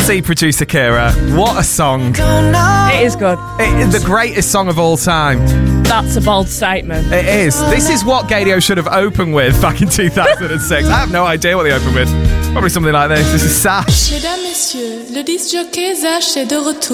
see, producer Kira, what a song. It is good. It is the greatest song of all time. That's a bold statement. It is. This is what Gadio should have opened with back in 2006. I have no idea what they opened with. Probably something like this. This is Sash. Mesdames, messieurs, le disc jockey Zach est de retour.